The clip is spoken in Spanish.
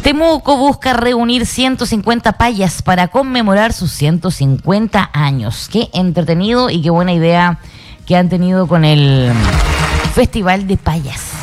Temuco busca reunir 150 payas para conmemorar sus 150 años. Qué entretenido y qué buena idea que han tenido con el Festival de Payas.